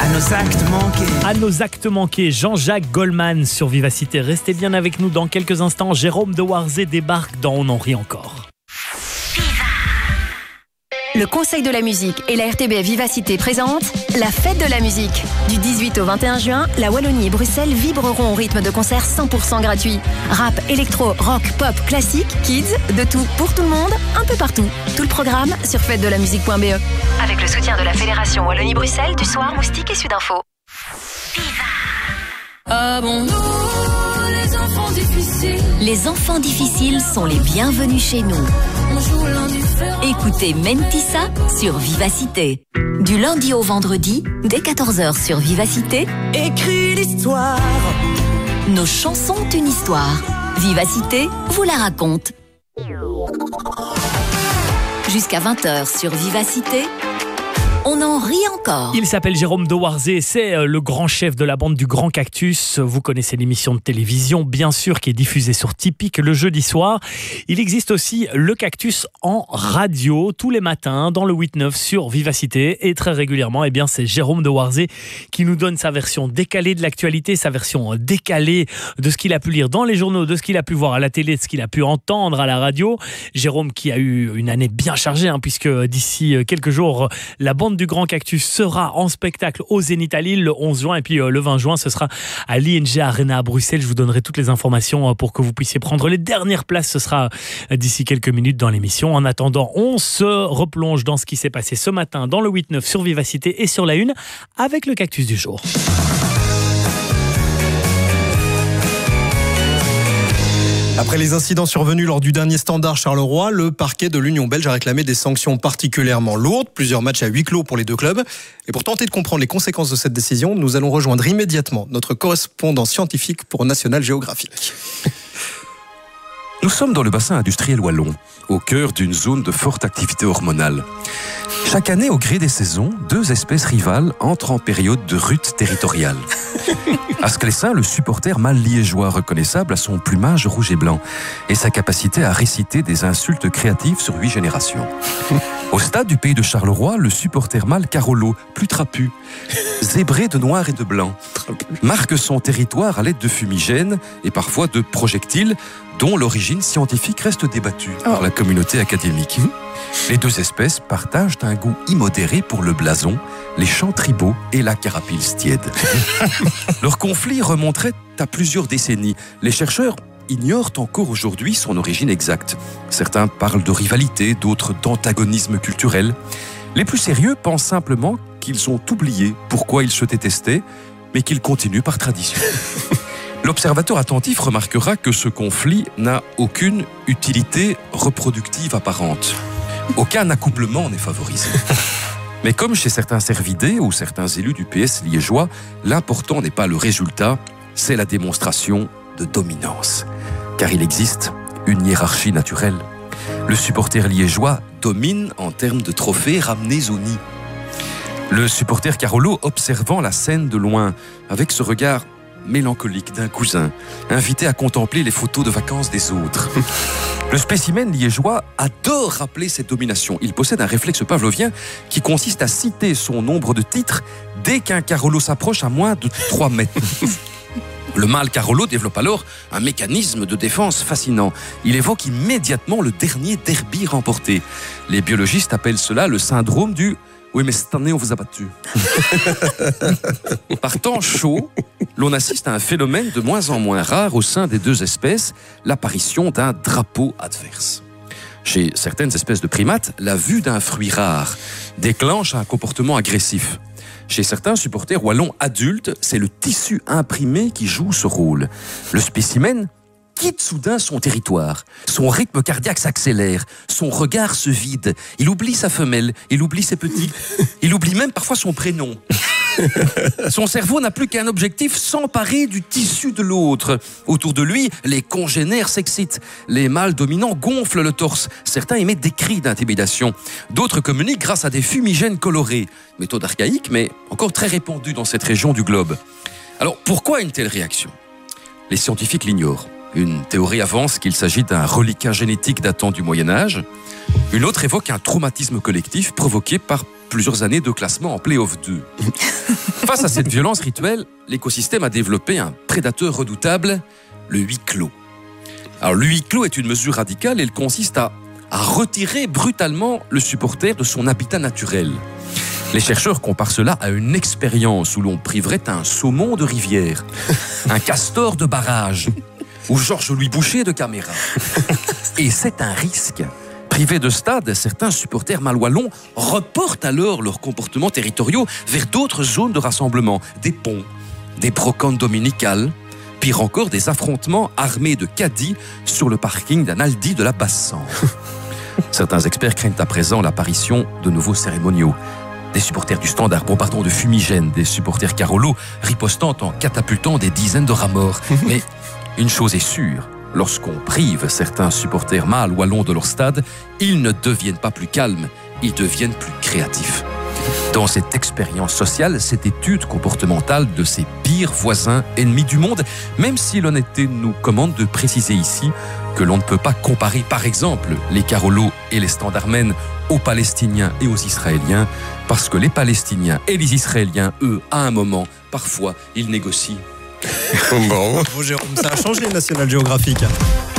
À nos actes manqués. À nos actes manqués, Jean-Jacques Goldman sur Vivacité. Restez bien avec nous dans quelques instants. Jérôme Dewarzé débarque dans On en rit encore. Le Conseil de la musique et la RTBF Vivacité présentent la fête de la musique. Du 18 au 21 juin, la Wallonie et Bruxelles vibreront au rythme de concerts 100% gratuits. Rap, électro, rock, pop, classique, kids, de tout pour tout le monde, un peu partout. Tout le programme sur fêtedelamusique.be. Avec le soutien de la Fédération Wallonie-Bruxelles, du Soir, Moustique et Sudinfo. Ah bon, les enfants difficiles. Les enfants difficiles sont les bienvenus chez nous. On joue l'indifférent. Écoutez Mentissa sur Vivacité. Du lundi au vendredi, dès 14h sur Vivacité, Écris l'histoire. nos chansons ont une histoire. Vivacité vous la raconte. Jusqu'à 20h sur Vivacité, on en rit encore. Il s'appelle Jérôme Dewarzé, c'est le grand chef de la bande du Grand Cactus. Vous connaissez l'émission de télévision, bien sûr, qui est diffusée sur Typique le jeudi soir. Il existe aussi le Cactus en radio, tous les matins, dans le 8-9 sur Vivacité. Et très régulièrement, eh bien, c'est Jérôme Dewarzé qui nous donne sa version décalée de l'actualité, sa version décalée de ce qu'il a pu lire dans les journaux, de ce qu'il a pu voir à la télé, de ce qu'il a pu entendre à la radio. Jérôme qui a eu une année bien chargée, puisque d'ici quelques jours, la bande du Grand Cactus sera en spectacle au Zénith à Lille le 11 juin et puis le 20 juin ce sera à l'ING Arena à Bruxelles. Je vous donnerai toutes les informations pour que vous puissiez prendre les dernières places. Ce sera d'ici quelques minutes dans l'émission. En attendant, on se replonge dans ce qui s'est passé ce matin dans le 8-9 sur Vivacité et sur la Une avec le Cactus du jour. Après les incidents survenus lors du dernier Standard Charleroi, le parquet de l'Union belge a réclamé des sanctions particulièrement lourdes, plusieurs matchs à huis clos pour les deux clubs. Et pour tenter de comprendre les conséquences de cette décision, nous allons rejoindre immédiatement notre correspondant scientifique pour National Geographic. Nous sommes dans le bassin industriel wallon, au cœur d'une zone de forte activité hormonale. Chaque année, au gré des saisons, deux espèces rivales entrent en période de rut territoriale. Asclessin, le supporter mâle liégeois reconnaissable à son plumage rouge et blanc et sa capacité à réciter des insultes créatives sur 8 générations. Au stade du pays de Charleroi, le supporter mâle Carolo, plus trapu, zébré de noir et de blanc, marque son territoire à l'aide de fumigènes et parfois de projectiles dont l'origine scientifique reste débattue par la communauté académique. Les deux espèces partagent un goût immodéré pour le blason, les chants tribaux et la carapille tiède. Leur conflit remonterait à plusieurs décennies. Les chercheurs ignorent encore aujourd'hui son origine exacte. Certains parlent de rivalité, d'autres d'antagonisme culturel. Les plus sérieux pensent simplement qu'ils ont oublié pourquoi ils se détestaient, mais qu'ils continuent par tradition. L'observateur attentif remarquera que ce conflit n'a aucune utilité reproductive apparente. Aucun accouplement n'est favorisé. Mais comme chez certains cervidés ou certains élus du PS liégeois, l'important n'est pas le résultat, c'est la démonstration de dominance. Car il existe une hiérarchie naturelle. Le supporter liégeois domine en termes de trophées ramenés au nid. Le supporter Carolo, observant la scène de loin, avec ce regard mélancolique d'un cousin, invité à contempler les photos de vacances des autres. Le spécimen liégeois adore rappeler cette domination. Il possède un réflexe pavlovien qui consiste à citer son nombre de titres dès qu'un Carolo s'approche à moins de 3 mètres. Le mâle Carolo développe alors un mécanisme de défense fascinant. Il évoque immédiatement le dernier derby remporté. Les biologistes appellent cela le syndrome du « oui, mais cette année, on vous a battu ». Par temps chaud, l'on assiste à un phénomène de moins en moins rare au sein des deux espèces, l'apparition d'un drapeau adverse. Chez certaines espèces de primates, la vue d'un fruit rare déclenche un comportement agressif. Chez certains supporters wallons adultes, c'est le tissu imprimé qui joue ce rôle. Le spécimen quitte soudain son territoire. Son rythme cardiaque s'accélère. Son regard se vide. Il oublie sa femelle. Il oublie ses petits. Il oublie même parfois son prénom. Son cerveau n'a plus qu'un objectif, s'emparer du tissu de l'autre. Autour de lui, les congénères s'excitent. Les mâles dominants gonflent le torse. Certains émettent des cris d'intimidation. D'autres communiquent grâce à des fumigènes colorés. Méthode archaïque, mais encore très répandue dans cette région du globe. Alors, pourquoi une telle réaction ? Les scientifiques l'ignorent. Une théorie avance qu'il s'agit d'un reliquat génétique datant du Moyen-Âge. Une autre évoque un traumatisme collectif provoqué par plusieurs années de classement en play-off 2. Face à cette violence rituelle, l'écosystème a développé un prédateur redoutable, le huis clos. Alors, le huis clos est une mesure radicale et elle consiste à retirer brutalement le supporter de son habitat naturel. Les chercheurs comparent cela à une expérience où l'on priverait un saumon de rivière, un castor de barrage ou Georges-Louis Boucher de caméra. Et c'est un risque. Privés de stade, certains supporters malouallons reportent alors leurs comportements territoriaux vers d'autres zones de rassemblement, des ponts, des brocantes dominicales, pire encore des affrontements armés de caddies sur le parking d'un Aldi de la Basse-Sambre. Certains experts craignent à présent l'apparition de nouveaux cérémoniaux. Des supporters du Standard bombardant de fumigènes, des supporters Carolo ripostant en catapultant des dizaines de rats morts. Mais une chose est sûre, lorsqu'on prive certains supporters mâles wallons de leur stade, ils ne deviennent pas plus calmes, ils deviennent plus créatifs. Dans cette expérience sociale, cette étude comportementale de ses pires voisins ennemis du monde, même si l'honnêteté nous commande de préciser ici que l'on ne peut pas comparer par exemple les Carolos et les Standardmen aux Palestiniens et aux Israéliens, parce que les Palestiniens et les Israéliens, eux, à un moment, parfois, ils négocient. Bravo Jérôme, ça a changé National Geographic.